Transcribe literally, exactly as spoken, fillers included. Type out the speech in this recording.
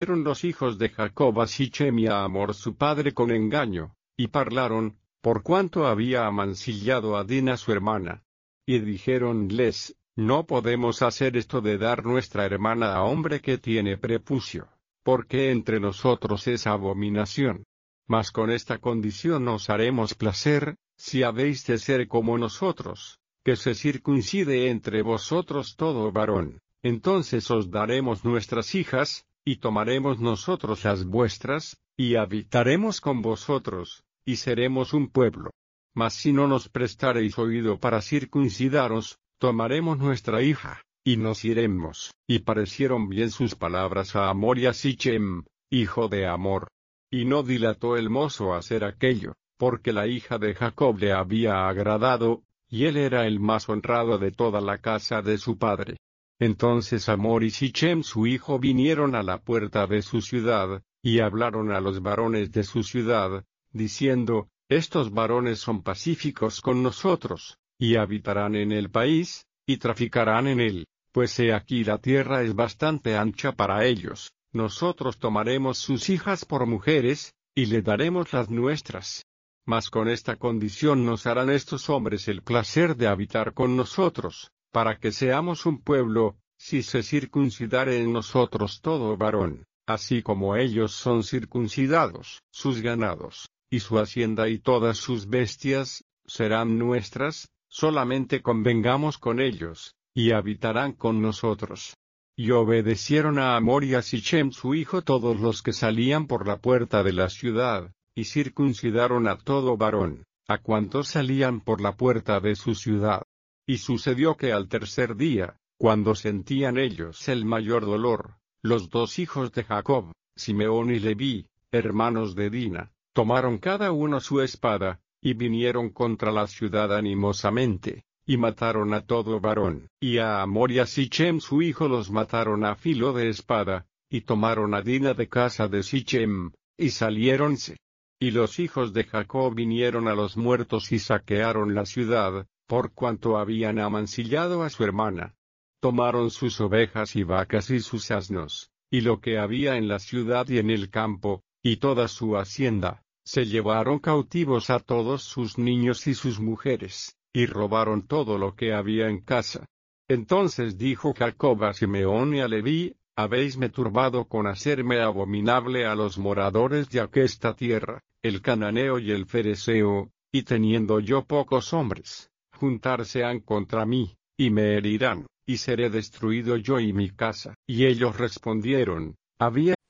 Fueron los hijos de Jacob a Sichem y a Hamor su padre con engaño, y parlaron, por cuanto había amancillado a Dina su hermana. Y dijéronles, no podemos hacer esto de dar nuestra hermana a hombre que tiene prepucio, porque entre nosotros es abominación. Mas con esta condición os haremos placer, si habéis de ser como nosotros, que se circuncide entre vosotros todo varón, entonces os daremos nuestras hijas, y tomaremos nosotros las vuestras, y habitaremos con vosotros, y seremos un pueblo. Mas si no nos prestareis oído para circuncidaros, tomaremos nuestra hija, y nos iremos. Y parecieron bien sus palabras a Hamor y a Sichem, hijo de Hamor. Y no dilató el mozo a hacer aquello, porque la hija de Jacob le había agradado, y él era el más honrado de toda la casa de su padre. Entonces Hamor y Sichem su hijo vinieron a la puerta de su ciudad, y hablaron a los varones de su ciudad, diciendo, estos varones son pacíficos con nosotros, y habitarán en el país, y traficarán en él, pues he aquí la tierra es bastante ancha para ellos, nosotros tomaremos sus hijas por mujeres, y le daremos las nuestras. Mas con esta condición nos harán estos hombres el placer de habitar con nosotros, para que seamos un pueblo, si se circuncidare en nosotros todo varón, así como ellos son circuncidados. Sus ganados, y su hacienda y todas sus bestias, serán nuestras, solamente convengamos con ellos, y habitarán con nosotros. Y obedecieron a Hamor y a Sichem su hijo todos los que salían por la puerta de la ciudad, y circuncidaron a todo varón, a cuantos salían por la puerta de su ciudad. Y sucedió que al tercer día, cuando sentían ellos el mayor dolor, los dos hijos de Jacob, Simeón y Leví, hermanos de Dina, tomaron cada uno su espada, y vinieron contra la ciudad animosamente, y mataron a todo varón. Y a Hamor y a Sichem su hijo los mataron a filo de espada, y tomaron a Dina de casa de Sichem, y saliéronse. Y los hijos de Jacob vinieron a los muertos y saquearon la ciudad, por cuanto habían amancillado a su hermana. Tomaron sus ovejas y vacas y sus asnos, y lo que había en la ciudad y en el campo, y toda su hacienda, se llevaron cautivos a todos sus niños y sus mujeres, y robaron todo lo que había en casa. Entonces dijo Jacob a Simeón y a Leví, habéisme turbado con hacerme abominable a los moradores de aquesta tierra, el cananeo y el fereceo, y teniendo yo pocos hombres, juntarse han contra mí, y me herirán, y seré destruido yo y mi casa. Y ellos respondieron, había